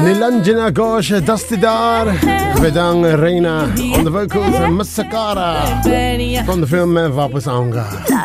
Nilanjana Ghosh, Dastidar, Vedang Reina on the vocals, Masakara from the film Vapas Aunga.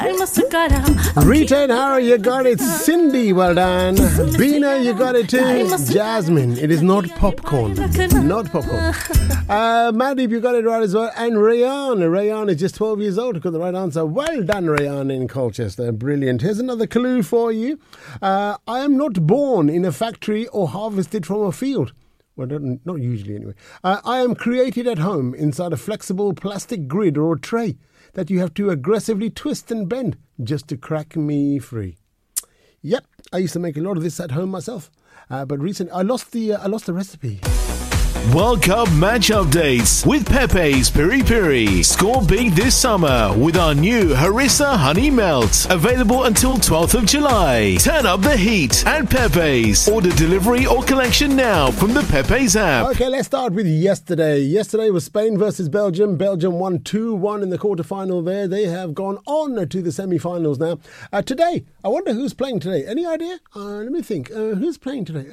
Rita and Harry, you got it. Cindy, well done. Beena, you got it too. Jasmine, it is not popcorn. Not popcorn. Madeep, you got it right as well. And Rayan is just 12 years old. Got the right answer. Well done, Rayan in Colchester. Brilliant. Here's another clue for you. I am not born in a factory or harvested from a field. Well, not usually anyway. I am created at home inside a flexible plastic grid or a tray that you have to aggressively twist and bend just to crack me free. Yep, I used to make a lot of this at home myself, but recently I lost the recipe. World Cup match updates with Pepe's Piri Piri. Score big this summer with our new Harissa Honey Melt. Available until 12th of July. Turn up the heat at Pepe's. Order delivery or collection now from the Pepe's app. Okay, let's start with yesterday. Yesterday was Spain versus Belgium. Belgium won 2-1 in the quarterfinal there. They have gone on to the semi-finals now. Today, I wonder who's playing today. Any idea? Let me think. Who's playing today?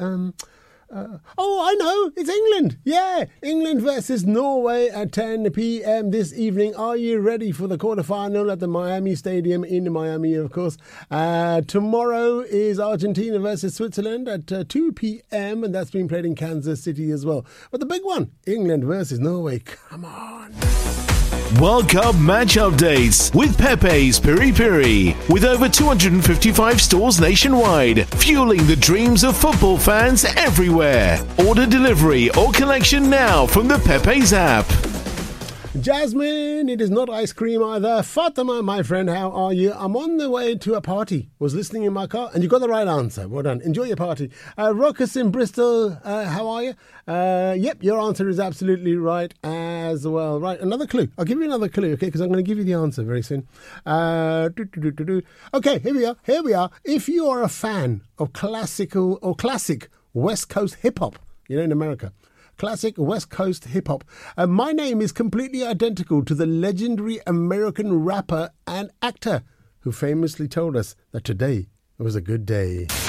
I know, it's England. Yeah, England versus Norway at 10 p.m. this evening. Are you ready for the quarterfinal at the Miami Stadium in Miami, of course? Tomorrow is Argentina versus Switzerland at 2 p.m. and that's being played in Kansas City as well. But the big one, England versus Norway. Come on. World Cup match updates with Pepe's Piri Piri. With over 255 stores nationwide, fueling the dreams of football fans everywhere. Order delivery or collection now from the Pepe's app. Jasmine, it is not ice cream either. Fatima, my friend, how are you? I'm on the way to a party. Was listening in my car, and you got the right answer. Well done. Enjoy your party. Ruckus in Bristol, how are you? Yep, your answer is absolutely right as well. Right, another clue. I'll give you another clue, okay, because I'm going to give you the answer very soon. Okay, here we are. If you are a fan of classic West Coast hip-hop, in America, classic West Coast hip-hop. My name is completely identical to the legendary American rapper and actor who famously told us that today was a good day.